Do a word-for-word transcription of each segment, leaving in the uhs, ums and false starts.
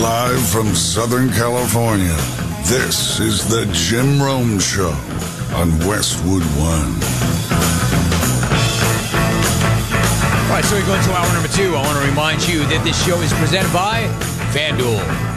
Live from Southern California, this is the Jim Rome Show on Westwood One. All right, so we go into hour number two. I want to remind you that this show is presented by FanDuel.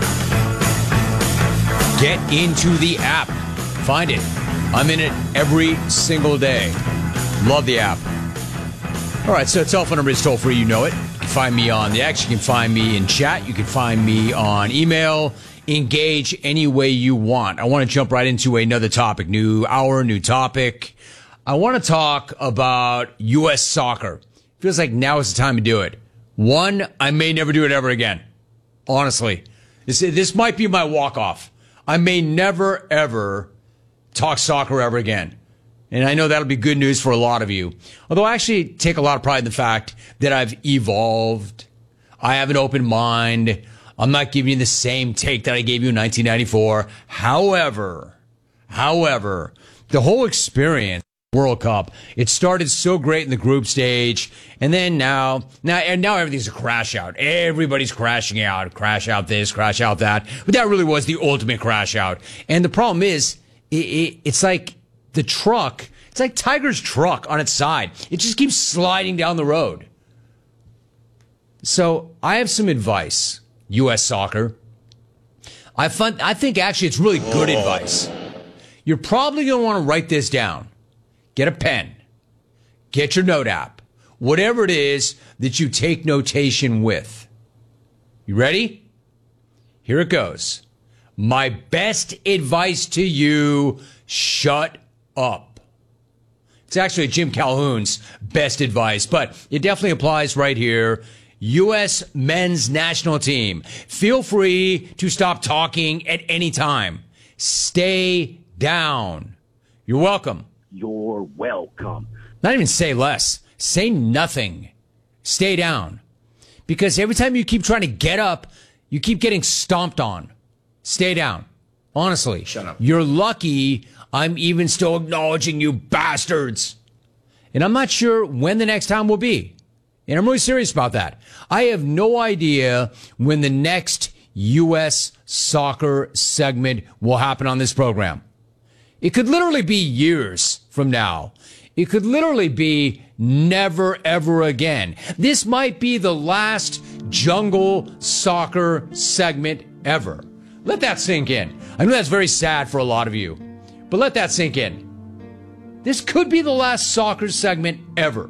Get into the app. Find it. I'm in it every single day. Love the app. All right, so telephone number is toll free. You know it. You can find me on the X. You can find me in chat. You can find me on email. Engage any way you want. I want to jump right into another topic. New hour, new topic. I want to talk about U S soccer. Feels like now is the time to do it. One, I may never do it ever again. Honestly. This, this might be my walk-off. I may never, ever talk soccer ever again. And I know that'll be good news for a lot of you. Although I actually take a lot of pride in the fact that I've evolved. I have an open mind. I'm not giving you the same take that I gave you in nineteen ninety-four. However, however, the whole experience, World Cup, it started so great in the group stage, and then now, now, and now everything's a crash out. Everybody's crashing out, crash out this, crash out that. But that really was the ultimate crash out. And the problem is, it, it, it's like the truck, it's like Tiger's truck on its side. It just keeps sliding down the road. So I have some advice, U S soccer. I find, I think actually it's really good oh. advice. You're probably going to want to write this down. Get a pen. Get your note app. Whatever it is that you take notation with. You ready? Here it goes. My best advice to you, shut up. It's actually Jim Calhoun's best advice, but it definitely applies right here. U S men's national team. Feel free to stop talking at any time. Stay down. You're welcome. You're welcome. Not even say less. Say nothing. Stay down. Because every time you keep trying to get up, you keep getting stomped on. Stay down. Honestly. Shut up. You're lucky I'm even still acknowledging you bastards. And I'm not sure when the next time will be. And I'm really serious about that. I have no idea when the next U S soccer segment will happen on this program. It could literally be years from now. It could literally be never, ever again. This might be the last jungle soccer segment ever. Let that sink in. I know that's very sad for a lot of you, but let that sink in. This could be the last soccer segment ever.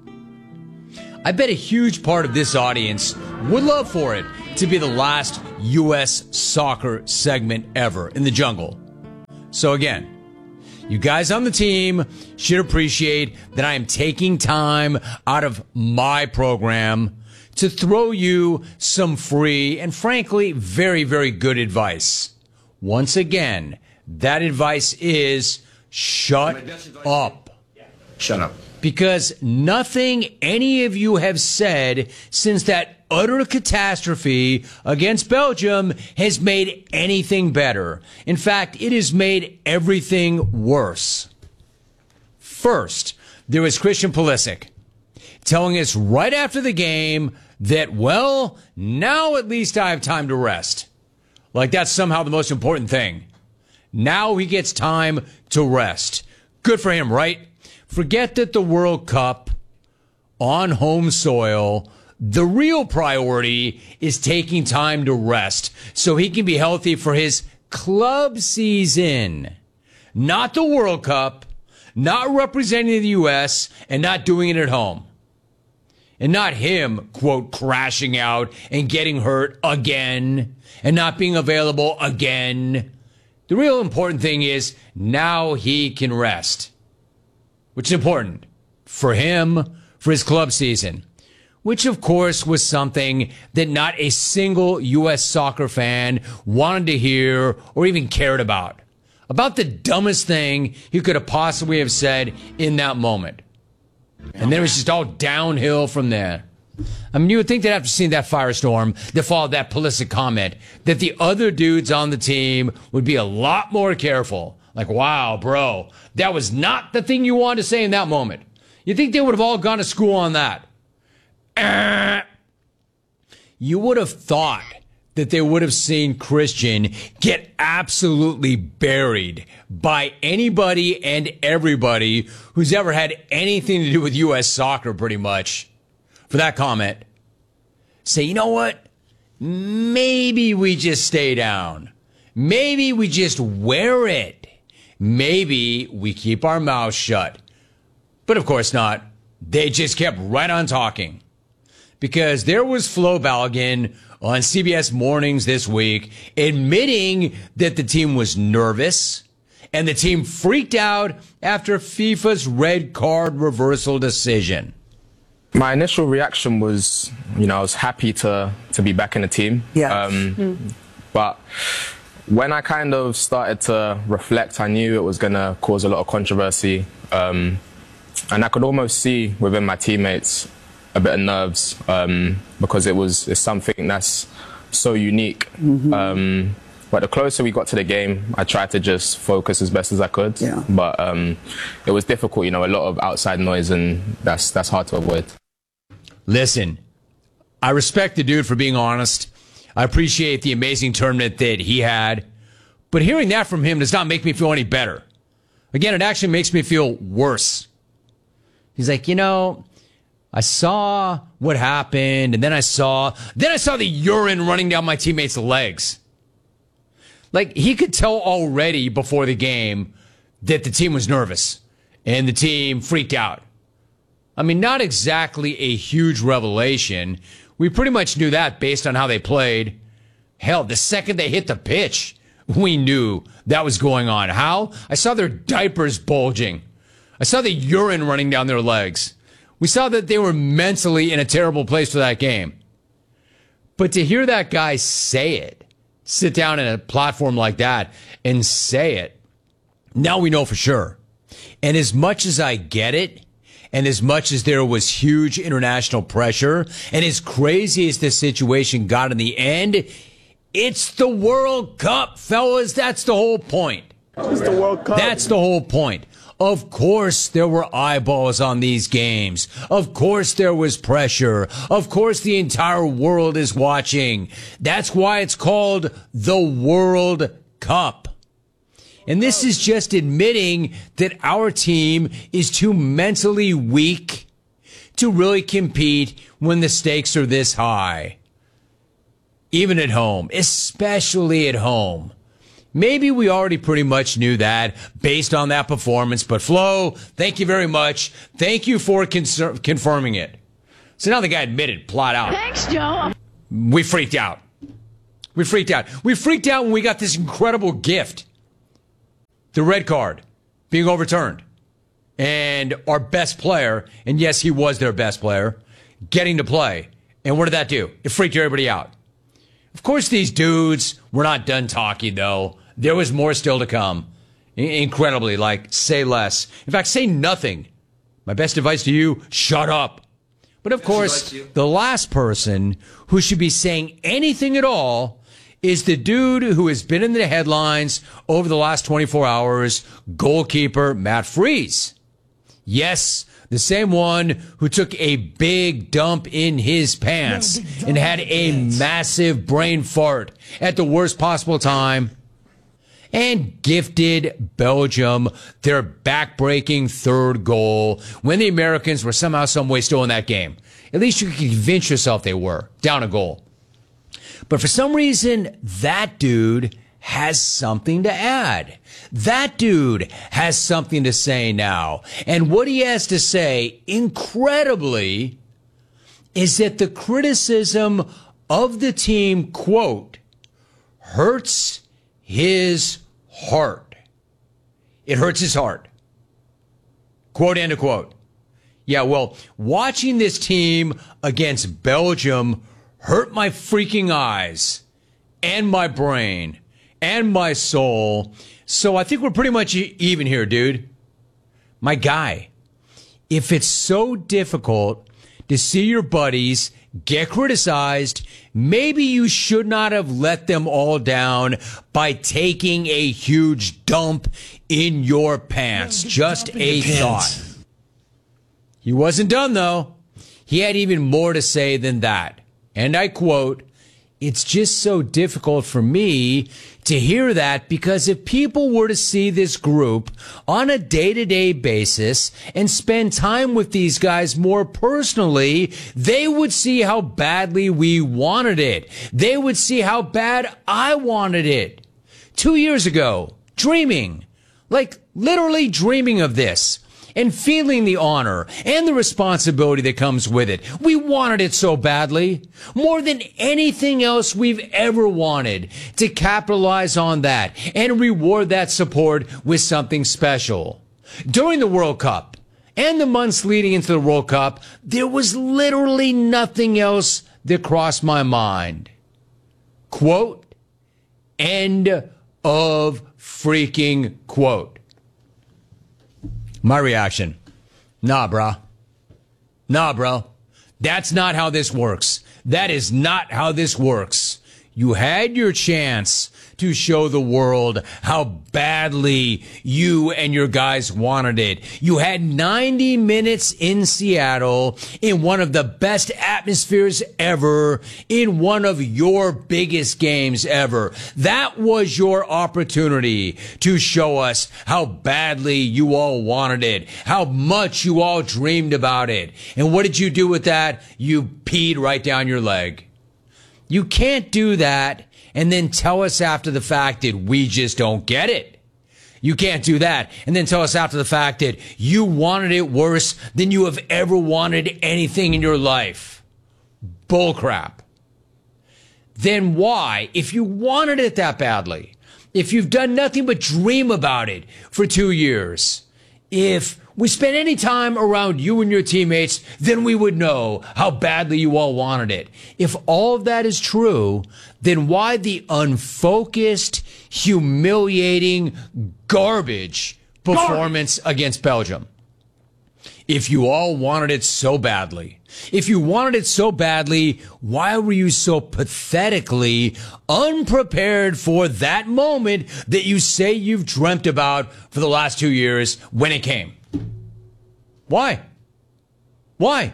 I bet a huge part of this audience would love for it to be the last U S soccer segment ever in the jungle. So again, you guys on the team should appreciate that I am taking time out of my program to throw you some free and frankly very, very good advice. Once again, that advice is shut up. Shut up. Because nothing any of you have said since that utter catastrophe against Belgium has made anything better. In fact, it has made everything worse. First, there was Christian Pulisic telling us right after the game that, well, now at least I have time to rest. Like that's somehow the most important thing. Now he gets time to rest. Good for him, right? Forget that the World Cup on home soil, the real priority is taking time to rest so he can be healthy for his club season. Not the World Cup, not representing the U S, and not doing it at home. And not him, quote, crashing out and getting hurt again and not being available again. The real important thing is now he can rest. Which is important for him, for his club season, which of course was something that not a single U S soccer fan wanted to hear or even cared about. About the dumbest thing he could have possibly have said in that moment. And then it was just all downhill from there. I mean, you would think that after seeing that firestorm that followed that Pulisic comment, that the other dudes on the team would be a lot more careful. Like, wow, bro, that was not the thing you wanted to say in that moment. You think they would have all gone to school on that? Uh, you would have thought that they would have seen Christian get absolutely buried by anybody and everybody who's ever had anything to do with U S soccer, pretty much, for that comment. Say, you know what? Maybe we just stay down. Maybe we just wear it. Maybe we keep our mouths shut. But of course not. They just kept right on talking. Because there was Flo Balogun on C B S Mornings this week admitting that the team was nervous and the team freaked out after FIFA's red card reversal decision. My initial reaction was, you know, I was happy to, to be back in the team. Yeah. Um, mm. But when I kind of started to reflect, I knew it was going to cause a lot of controversy. Um, and I could almost see within my teammates a bit of nerves um, because it was it's something that's so unique. Mm-hmm. Um, but the closer we got to the game, I tried to just focus as best as I could. Yeah. But um, it was difficult, you know, a lot of outside noise, and that's that's hard to avoid. Listen, I respect the dude for being honest. I appreciate the amazing tournament that he had. But hearing that from him does not make me feel any better. Again, it actually makes me feel worse. He's like, you know, I saw what happened, and then I saw, then I saw the urine running down my teammates' legs. Like, he could tell already before the game that the team was nervous, and the team freaked out. I mean, not exactly a huge revelation. We pretty much knew that based on how they played. Hell, the second they hit the pitch, we knew that was going on. How? I saw their diapers bulging. I saw the urine running down their legs. We saw that they were mentally in a terrible place for that game. But to hear that guy say it, sit down in a platform like that and say it, now we know for sure. And as much as I get it, and as much as there was huge international pressure, and as crazy as this situation got in the end, it's the World Cup, fellas. That's the whole point. It's the World Cup. That's the whole point. Of course there were eyeballs on these games. Of course there was pressure. Of course the entire world is watching. That's why it's called the World Cup. And this is just admitting that our team is too mentally weak to really compete when the stakes are this high. Even at home, especially at home. Maybe we already pretty much knew that based on that performance, but Flo, thank you very much. Thank you for con- confirming it. So now the guy admitted, plot out. Thanks, Joe. We freaked out. We freaked out. We freaked out when we got this incredible gift. The red card being overturned. And our best player, and yes, he was their best player, getting to play. And what did that do? It freaked everybody out. Of course, these dudes were not done talking, though. There was more still to come. Incredibly, like, say less. In fact, say nothing. My best advice to you, shut up. But of course, the last person who should be saying anything at all is the dude who has been in the headlines over the last twenty-four hours, goalkeeper Matt Freese. Yes, the same one who took a big dump in his pants and had a massive brain fart at the worst possible time and gifted Belgium their back-breaking third goal when the Americans were somehow, some way still in that game. At least you could convince yourself they were down a goal. But for some reason, that dude has something to add. That dude has something to say now. And what he has to say, incredibly, is that the criticism of the team, quote, hurts his heart. It hurts his heart. Quote, end of quote. Yeah, well, watching this team against Belgium hurt my freaking eyes and my brain and my soul. So I think we're pretty much even here, dude. My guy, if it's so difficult to see your buddies get criticized, maybe you should not have let them all down by taking a huge dump in your pants. Just a thought. He wasn't done, though. He had even more to say than that. And I quote, it's just so difficult for me to hear that, because if people were to see this group on a day-to-day basis and spend time with these guys more personally, they would see how badly we wanted it. They would see how bad I wanted it. Two years ago, dreaming, like literally dreaming of this, and feeling the honor and the responsibility that comes with it. We wanted it so badly, more than anything else we've ever wanted, to capitalize on that and reward that support with something special. During the World Cup and the months leading into the World Cup, there was literally nothing else that crossed my mind. Quote, end of freaking quote. My reaction, nah, bruh. Nah, bro. That's not how this works. That is not how this works. You had your chance to show the world how badly you and your guys wanted it. You had ninety minutes in Seattle in one of the best atmospheres ever, in one of your biggest games ever. That was your opportunity to show us how badly you all wanted it, how much you all dreamed about it. And what did you do with that? You peed right down your leg. You can't do that and then tell us after the fact that we just don't get it. You can't do that and then tell us after the fact that you wanted it worse than you have ever wanted anything in your life. Bullcrap. Then why, if you wanted it that badly, if you've done nothing but dream about it for two years, if we spent any time around you and your teammates, then we would know how badly you all wanted it. If all of that is true, then why the unfocused, humiliating, garbage performance garbage. against Belgium? If you all wanted it so badly, if you wanted it so badly, why were you so pathetically unprepared for that moment that you say you've dreamt about for the last two years when it came? Why? Why?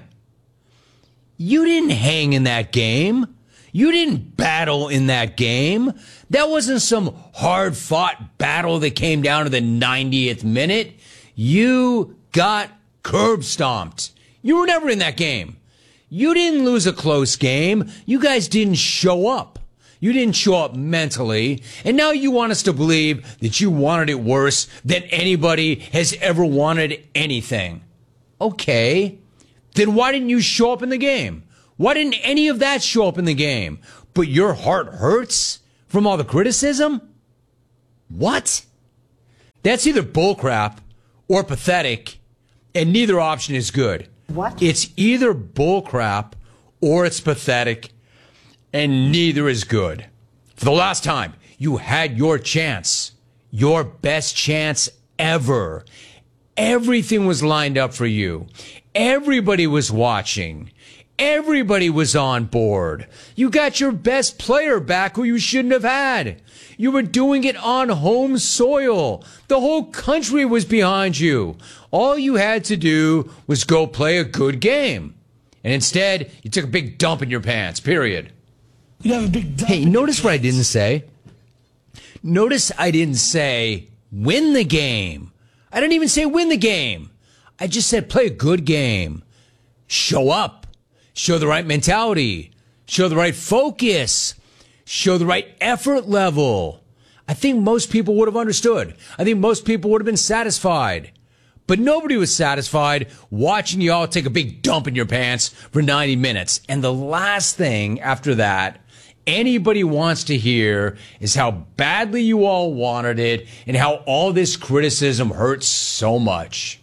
You didn't hang in that game. You didn't battle in that game. That wasn't some hard-fought battle that came down to the ninetieth minute. You got curb stomped. You were never in that game. You didn't lose a close game. You guys didn't show up. You didn't show up mentally. And now you want us to believe that you wanted it worse than anybody has ever wanted anything. Okay. Then why didn't you show up in the game? Why didn't any of that show up in the game? But your heart hurts from all the criticism? What? That's either bullcrap or pathetic, and neither option is good. What? It's either bullcrap or it's pathetic, and neither is good. For the last time, you had your chance, your best chance ever. Everything was lined up for you. Everybody was watching. Everybody was on board. You got your best player back who you shouldn't have had. You were doing it on home soil. The whole country was behind you. All you had to do was go play a good game. And instead, you took a big dump in your pants, period. You have a big dump. Hey, notice what I didn't say. Notice I didn't say win the game. I didn't even say win the game. I just said play a good game. Show up. Show the right mentality. Show the right focus. Show the right effort level. I think most people would have understood. I think most people would have been satisfied. But nobody was satisfied watching you all take a big dump in your pants for ninety minutes. And the last thing after that anybody wants to hear is how badly you all wanted it and how all this criticism hurts so much.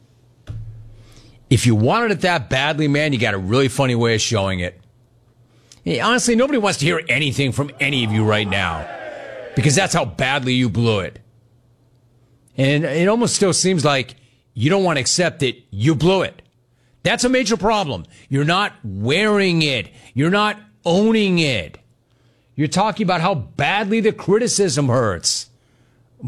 If you wanted it that badly, man, you got a really funny way of showing it. Hey, honestly, nobody wants to hear anything from any of you right now because that's how badly you blew it. And it almost still seems like you don't want to accept that you blew it. That's a major problem. You're not wearing it. You're not owning it. You're talking about how badly the criticism hurts.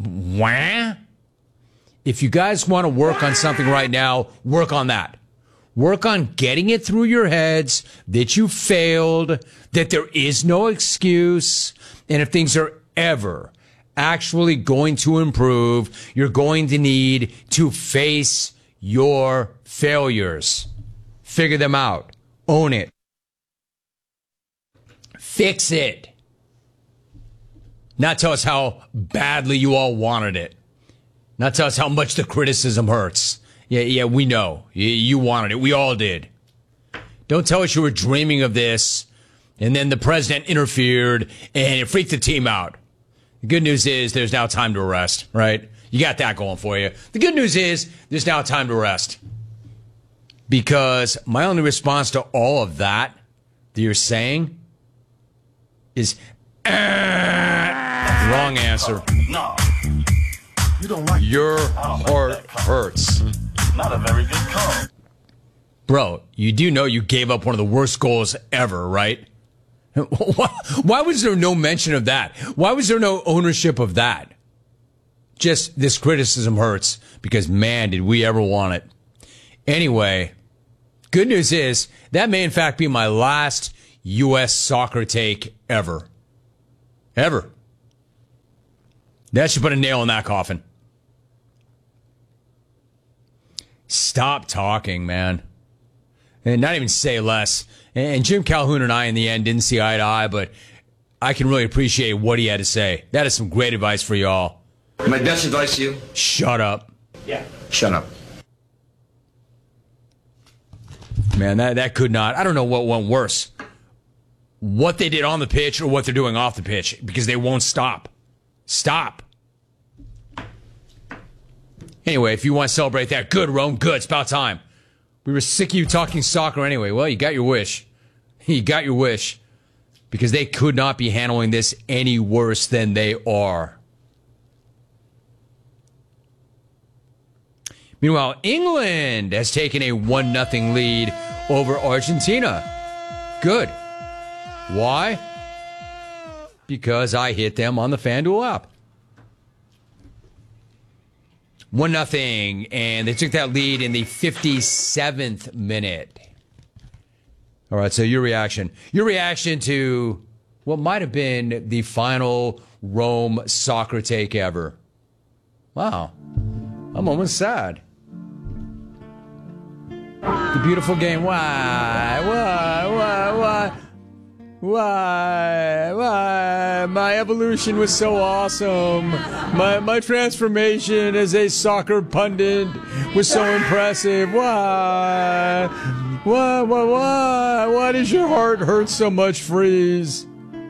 Wah? If you guys want to work on something right now, work on that. Work on getting it through your heads that you failed, that there is no excuse, and if things are ever actually going to improve, you're going to need to face your failures. Figure them out. Own it. Fix it. Not tell us how badly you all wanted it. Not tell us how much the criticism hurts. Yeah, yeah, we know. You, you wanted it. We all did. Don't tell us you were dreaming of this, and then the president interfered, and it freaked the team out. The good news is there's now time to rest, right? You got that going for you. The good news is there's now time to rest. Because my only response to all of that that you're saying is, ah, wrong answer. No. You don't like Your heart hurts. Not a very good call. Bro, you do know you gave up one of the worst goals ever, right? Why, why was there no mention of that? Why was there no ownership of that? Just this criticism hurts because, man, did we ever want it. Anyway, good news is that may in fact be my last U S soccer take ever. Ever. That should put a nail in that coffin. Stop talking, man. And not even say less. And Jim Calhoun and I, in the end, didn't see eye to eye, but I can really appreciate what he had to say. That is some great advice for y'all. My best advice to you? Shut up. Yeah. Shut up. Man, that, that could not. I don't know what went worse. What they did on the pitch or what they're doing off the pitch, because they won't stop. Stop. Anyway, if you want to celebrate that, good, Rome, good. It's about time. We were sick of you talking soccer anyway. Well, you got your wish. You got your wish. Because they could not be handling this any worse than they are. Meanwhile, England has taken a one nothing lead over Argentina. Good. Why? Because I hit them on the FanDuel app. one nothing, and they took that lead in the fifty-seventh minute. All right, so your reaction. Your reaction to what might have been the final Rome soccer take ever. Wow. I'm almost sad. The beautiful game. Why? Why? Why? Why? Why? Why? My evolution was so awesome. My my transformation as a soccer pundit was so impressive. Why? Why? Why? Why? Why does your heart hurt so much, Freeze?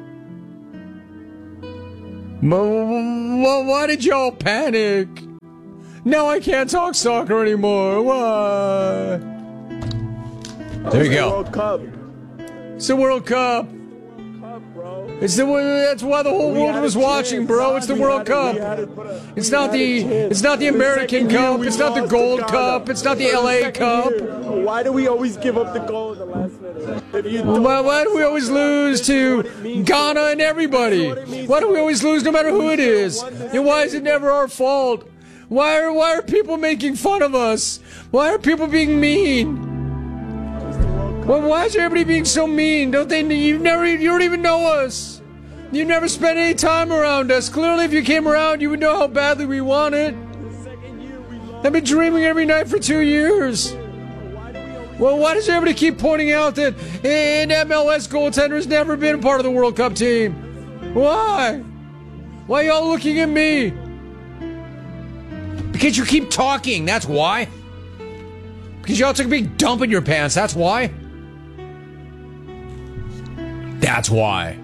Why, why did y'all panic? Now I can't talk soccer anymore. Why? There you go. World Cup. It's the World Cup. It's the that's why the whole world was watching, bro. It's the World Cup. It's not the it's not the American Cup. It's not the Gold Cup. It's not the L A Cup. Why do we always give up the goal in the last minute? Why, why do we always lose to Ghana and everybody? Why do we always lose no matter who it is? And why is it never our fault? Why are why are people making fun of us? Why are people being mean? Well, why is everybody being so mean? Don't they? You never, you don't even know us. You never spent any time around us. Clearly, if you came around, you would know how badly we want it. I've been dreaming every night for two years. Well, why does everybody keep pointing out that an M L S goaltender has never been a part of the World Cup team? Why? Why are y'all looking at me? Because you keep talking. That's why. Because y'all took a big dump in your pants. That's why. That's why.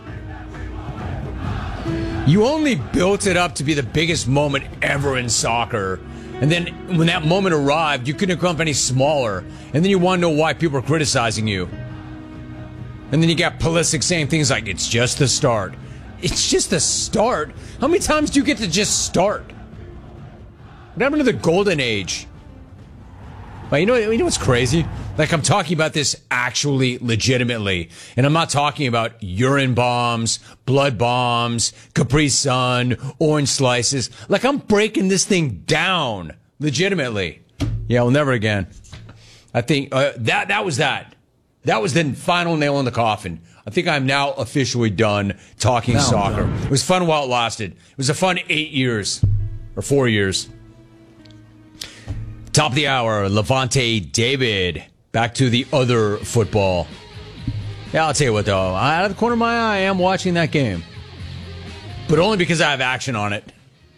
You only built it up to be the biggest moment ever in soccer. And then when that moment arrived, you couldn't have come up any smaller. And then you want to know why people are criticizing you. And then you got Pulisic saying things like, it's just the start. It's just the start? How many times do you get to just start? What happened to the golden age? But you know, you know what's crazy? Like, I'm talking about this actually legitimately. And I'm not talking about urine bombs, blood bombs, Capri Sun, orange slices. Like, I'm breaking this thing down legitimately. Yeah, well, never again. I think uh, that that was that. That was the final nail in the coffin. I think I'm now officially done talking now soccer. It was fun while it lasted. It was a fun eight years or four years. Top of the hour, Levante David. Back to the other football. Yeah, I'll tell you what, though. Out of the corner of my eye, I am watching that game. But only because I have action on it.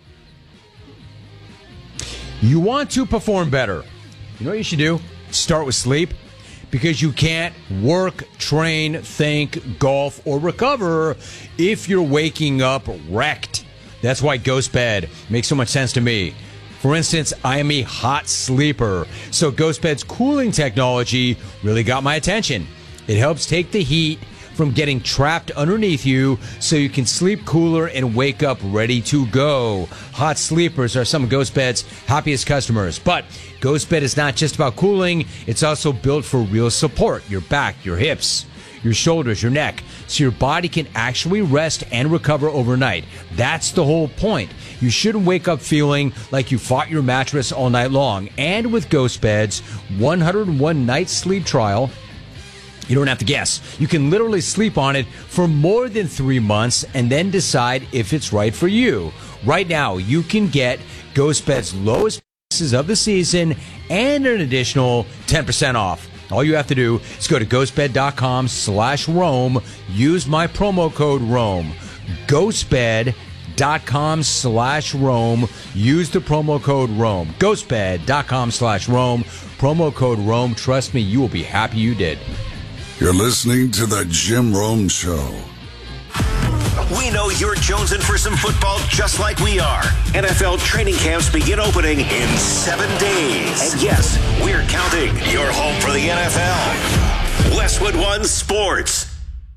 You want to perform better. You know what you should do? Start with sleep. Because you can't work, train, think, golf, or recover if you're waking up wrecked. That's why Ghost Bed makes so much sense to me. For instance, I am a hot sleeper, so Ghost Bed's cooling technology really got my attention. It helps take the heat from getting trapped underneath you so you can sleep cooler and wake up ready to go. Hot sleepers are some of Ghost Bed's happiest customers. But Ghost Bed is not just about cooling, it's also built for real support. Your back, your hips, your shoulders, your neck, so your body can actually rest and recover overnight. That's the whole point. You shouldn't wake up feeling like you fought your mattress all night long. And with Ghost Bed's one hundred one night sleep trial, you don't have to guess. You can literally sleep on it for more than three months and then decide if it's right for you. Right now, you can get Ghost Bed's lowest prices of the season and an additional ten percent off. All you have to do is go to ghostbed.com slash Rome. Use my promo code Rome. Ghostbed.com slash Rome. Use the promo code Rome. Ghostbed.com slash Rome. Promo code Rome. Trust me, you will be happy you did. You're listening to The Jim Rome Show. We know you're jonesing for some football just like we are. N F L training camps begin opening in seven days. And yes, we're counting. You're home for the N F L. Westwood One Sports.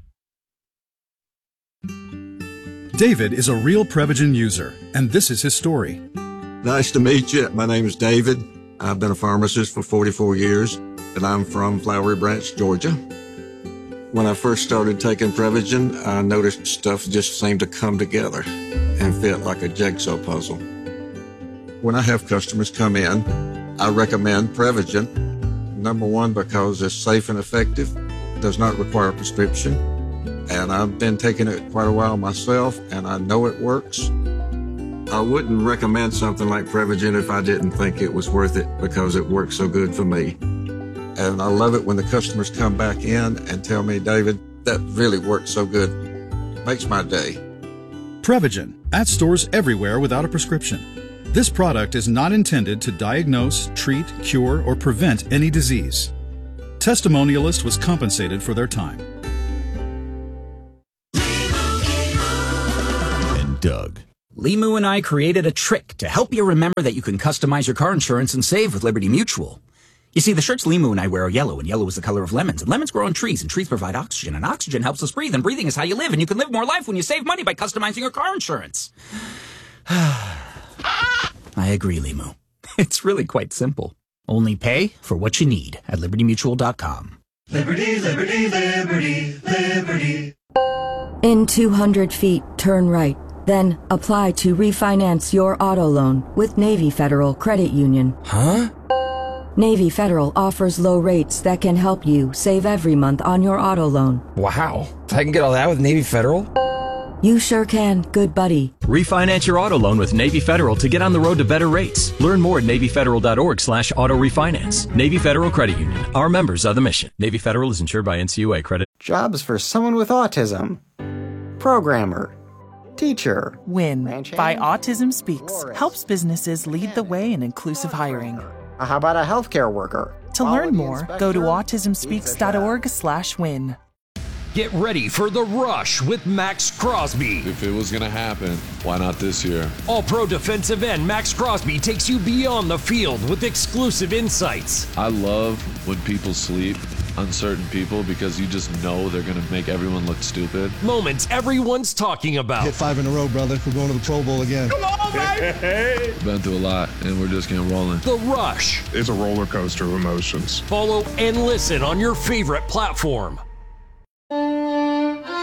David is a real Prevagen user, and this is his story. Nice to meet you. My name is David. I've been a pharmacist for forty-four years, and I'm from Flowery Branch, Georgia. When I first started taking Prevagen, I noticed stuff just seemed to come together and fit like a jigsaw puzzle. When I have customers come in, I recommend Prevagen. Number one, because it's safe and effective, does not require a prescription, and I've been taking it quite a while myself, and I know it works. I wouldn't recommend something like Prevagen if I didn't think it was worth it because it works so good for me. And I love it when the customers come back in and tell me, David, that really worked so good. Makes my day. Prevagen, at stores everywhere without a prescription. This product is not intended to diagnose, treat, cure, or prevent any disease. Testimonialist was compensated for their time. And Doug. Limu and I created a trick to help you remember that you can customize your car insurance and save with Liberty Mutual. You see, the shirts Limu and I wear are yellow, and yellow is the color of lemons. And lemons grow on trees, and trees provide oxygen, and oxygen helps us breathe, and breathing is how you live, and you can live more life when you save money by customizing your car insurance. I agree, Limu. It's really quite simple. Only pay for what you need at liberty mutual dot com. Liberty, liberty, liberty, liberty. In two hundred feet, turn right. Then apply to refinance your auto loan with Navy Federal Credit Union. Huh? Navy Federal offers low rates that can help you save every month on your auto loan. Wow. I can get all that with Navy Federal? You sure can, good buddy. Refinance your auto loan with Navy Federal to get on the road to better rates. Learn more at NavyFederal.org slash auto refinance. Navy Federal Credit Union. Our members are the mission. Navy Federal is insured by N C U A credit. Jobs for someone with autism. Programmer. Teacher. WIN by Autism Speaks helps businesses lead the way in inclusive hiring. How about a healthcare worker? To learn more, go to autism speaks dot org slash win. Get ready for The Rush with Max Crosby. If it was going to happen, why not this year? All-pro defensive end Max Crosby takes you beyond the field with exclusive insights. I love when people sleep, uncertain people, because you just know they're going to make everyone look stupid. Moments everyone's talking about. Hit five in a row, brother. We're going to the Pro Bowl again. Come on, baby! Been through a lot, and we're just getting rolling. The Rush. It's a roller coaster of emotions. Follow and listen on your favorite platform.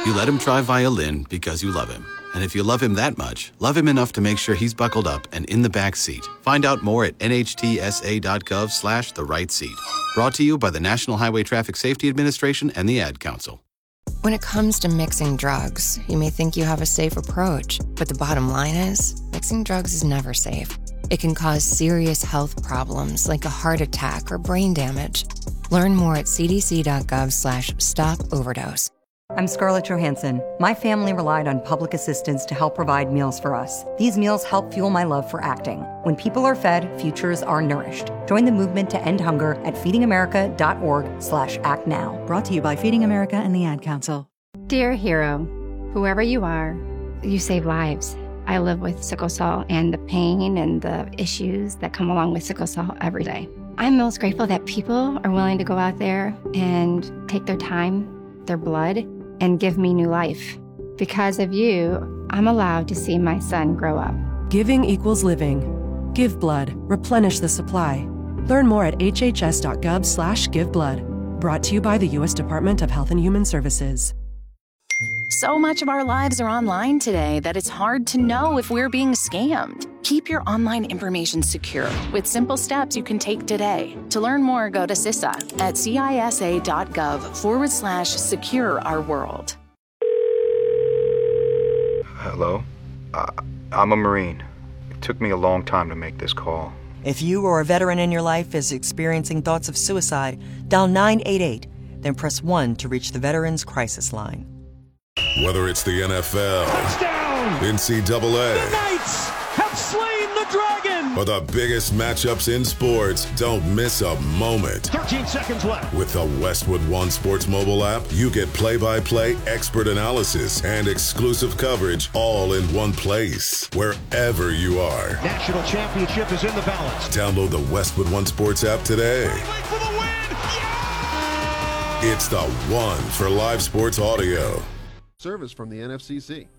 You let him try violin because you love him. And if you love him that much, love him enough to make sure he's buckled up and in the back seat. Find out more at nhtsa.gov slash the right seat. Brought to you by the National Highway Traffic Safety Administration and the Ad Council. When it comes to mixing drugs, you may think you have a safe approach, but the bottom line is, mixing drugs is never safe. It can cause serious health problems like a heart attack or brain damage. Learn more at cdc.gov slash stop overdose. I'm Scarlett Johansson. My family relied on public assistance to help provide meals for us. These meals help fuel my love for acting. When people are fed, futures are nourished. Join the movement to end hunger at feedingamerica.org slash act now. Brought to you by Feeding America and the Ad Council. Dear hero, whoever you are, you save lives. I live with sickle cell and the pain and the issues that come along with sickle cell every day. I'm most grateful that people are willing to go out there and take their time, their blood, and give me new life. Because of you, I'm allowed to see my son grow up. Giving equals living. Give blood. Replenish the supply. Learn more at hhs.gov slash give blood. Brought to you by the U S Department of Health and Human Services. So much of our lives are online today that it's hard to know if we're being scammed. Keep your online information secure with simple steps you can take today. To learn more, go to C I S A at cisa.gov forward slash secure our world. Hello? Uh, I'm a Marine. It took me a long time to make this call. If you or a veteran in your life is experiencing thoughts of suicide, dial nine eight eight, then press one to reach the Veterans Crisis Line. Whether it's the N F L, Touchdown! N C double A, the Knights have slain the dragon! Or the biggest matchups in sports, don't miss a moment. thirteen seconds left. With the Westwood One Sports mobile app, you get play-by-play expert analysis and exclusive coverage all in one place, wherever you are. National championship is in the balance. Download the Westwood One Sports app today. For the win! Yeah! It's the one for live sports audio. Service from the N F C C.